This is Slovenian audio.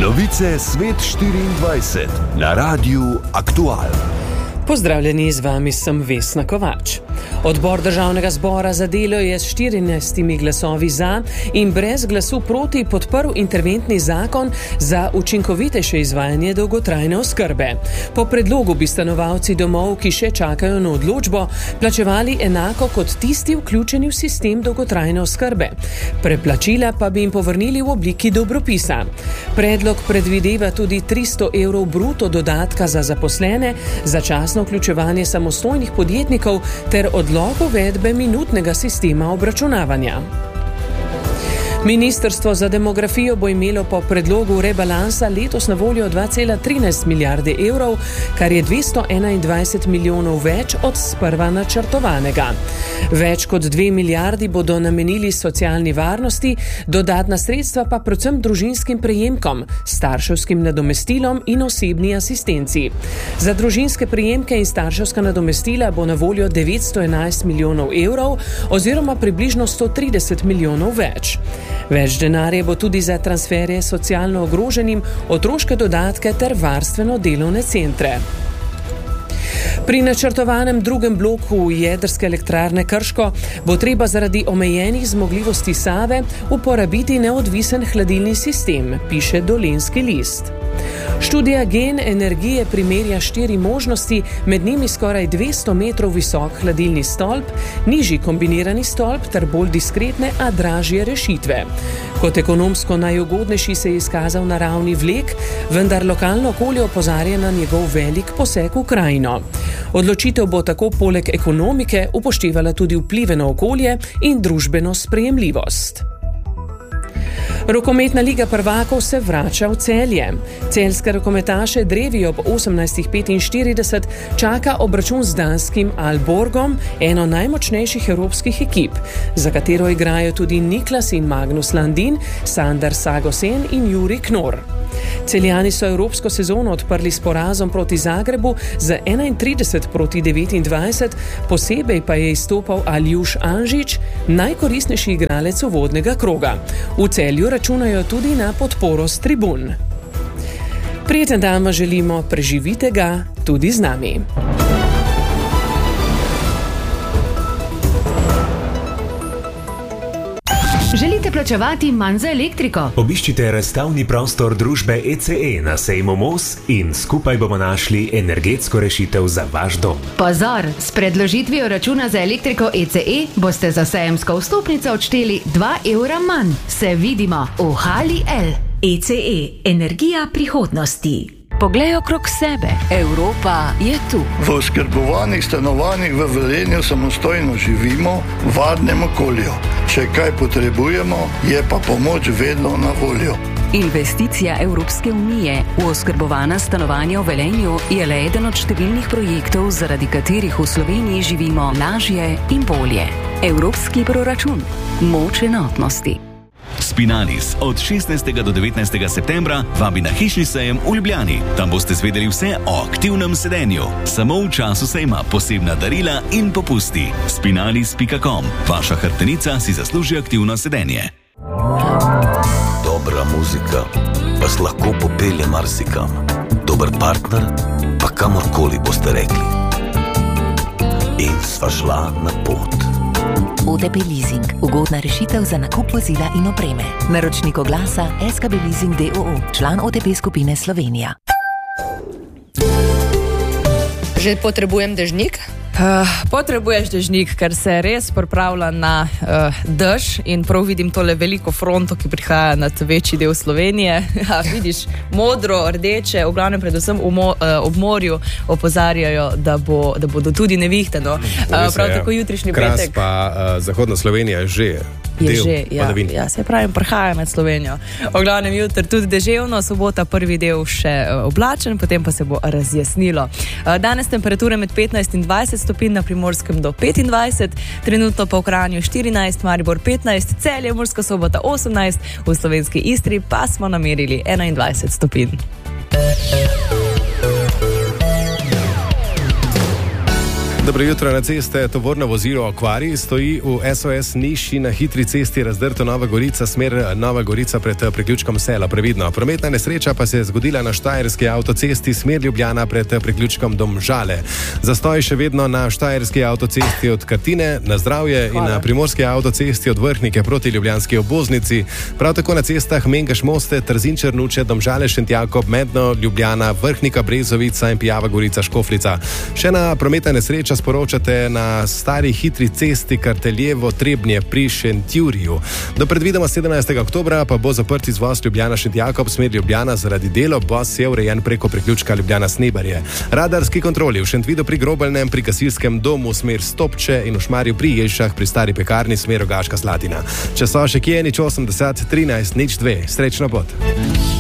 Novice Svet 24 na Radiu Aktual. Pozdravljeni, z vami sem Vesna Kovač. Odbor Državnega zbora za delo je s 14 glasovi za in brez glasu proti podprl interventni zakon za učinkovitejše izvajanje dolgotrajne oskrbe. Po predlogu bi stanovalci domov, ki še čakajo na odločbo, plačevali enako kot tisti vključeni v sistem dolgotrajne oskrbe. Preplačila pa bi jim povrnili v obliki dobropisa. Predlog predvideva tudi 300 evrov bruto dodatka za zaposlene, začasno vključevanje samostojnih podjetnikov ter odlog uvedbe minutnega sistema obračunavanja. Ministrstvo za demografijo bo imelo po predlogu rebalansa letos na voljo 2,13 milijarde evrov, kar je 221 milijonov več od sprva načrtovanega. Več kot 2 milijardi bodo namenili socialni varnosti, dodatna sredstva pa predvsem družinskim prejemkom, starševskim nadomestilom in osebni asistenci. Za družinske prejemke in starševska nadomestila bo na voljo 911 milijonov evrov oziroma približno 130 milijonov več. Več denarja bo tudi za transferje socialno ogroženim, otroške dodatke ter varstveno-delovne centre. Pri načrtovanem drugem bloku jedrske elektrarne Krško bo treba zaradi omejenih zmogljivosti Save uporabiti neodvisen hladilni sistem, piše Dolenjski list. Študija Gen energije primerja 4 možnosti, med njimi skoraj 200 metrov visok hladilni stolp, nižji kombinirani stolp ter bolj diskretne, a dražje rešitve. Kot ekonomsko najugodnejši se je izkazal naravni vlek, vendar lokalno okolje opozarja na njegov velik poseg v krajino. Odločitev bo tako poleg ekonomike upoštevala tudi vplive na okolje in družbeno sprejemljivost. Rokometna liga prvakov se vrača v Celje. Celjske rokometaše drevi ob 18:45 čaka obračun z danskim Aalborgom, eno najmočnejših evropskih ekip, za katero igrajo tudi Niklas in Magnus Landin, Sander Sagosen in Juri Knor. Celjani so evropsko sezono odprli s porazom proti Zagrebu z 31-29, posebej pa je izstopal Aljuš Anžič, najkoristnejši igralec uvodnega kroga. V Celju računajo tudi na podporo s tribun. Prijeten dan želimo, preživite ga tudi z nami. Želite plačevati manj za elektriko? Obiščite razstavni prostor družbe ECE na sejmu Mos in skupaj bomo našli energetsko rešitev za vaš dom. Pozor, s predložitvijo računa za elektriko ECE boste za sejemsko vstopnico odšteli 2 evra manj. Se vidimo v Hali L. ECE, energija prihodnosti. Poglej okrog sebe, Evropa je tu. V oskrbovanih stanovanjih v Velenju samostojno živimo v varnem okolju. Če kaj potrebujemo, je pa pomoč vedno na voljo. Investicija Evropske unije v oskrbovana stanovanja v Velenju je le eden od številnih projektov, zaradi katerih v Sloveniji živimo lažje in bolje. Evropski proračun. Moč enotnosti. Spinalis od 16. do 19. septembra vabi na hišni sejem v Ljubljani. Tam boste zvedeli vse o aktivnem sedenju. Samo v času sejma posebna darila in popusti. Spinalis.com. Vaša hrbtenica si zasluži aktivno sedenje. Dobra muzika vas lahko popelje marsikam. Dober partner pa kamorkoli boste rekli. In sva šla na pot. OTP Leasing. Ugodna rešitev za nakup vozila in opreme. Naročnik oglasa SKB Leasing d.o.o. Član OTP skupine Slovenija. Že potrebujem dežnik? Potrebuješ dežnik, ker se res pripravlja na dež in prav vidim tole veliko fronto, ki prihaja nad večji del Slovenije. Vidiš, modro, rdeče, v glavnem predvsem ob morju opozarjajo, da bodo tudi nevihteno. Prav tako jutrišnji petek. Kras pa zahodna Slovenija že padavin. Ja, se pravim, prihaja med Slovenijo. V glavnem jutri tudi deževno, sobota prvi del še oblačen, potem pa se bo razjasnilo. Danes temperature med 15 in 20 stopinj, na Primorskem do 25, trenutno pa v Kranju 14, Maribor 15, Celje, Murska Sobota 18, v slovenski Istri pa smo namerili 21 stopinj. Dobro jutro. Na ceste tovorno vozilo Akvarij stoji v SOS niši na hitri cesti Razdrto Nova Gorica, smer Nova Gorica pred priključkom Sela. Previdno. Prometna nesreča pa se je zgodila na Štajerski avtocesti smer Ljubljana pred priključkom Domžale. Zastoj še vedno na Štajerski avtocesti od Katine na Zdravje in na Primorski avtocesti od Vrhnike proti ljubljanski obvoznici. Prav tako na cestah Mengeš Moste, Trzin Črnuče, Domžale Šentjakov, Medno, Ljubljana, Vrhnika Brezovica in Pijava Gorica Škofljica. Še na prometna nesreča sporočate na stari hitri cesti Karteljevo Trebnje pri Šentjurju. Do predvidoma 17. oktobra pa bo zaprt izvoz Ljubljana Šentjakov smer Ljubljana zaradi delo. Voz je urejen preko priključka Ljubljana Snebarje. Radarski kontroli v Šentvidu pri Grobelnem, pri Gasilskem domu smer Stopče in v Šmarju pri Jelšah pri Stari pekarni smer Rogaška Slatina. Če so še kje, nič 80 13 02. Srečno pot.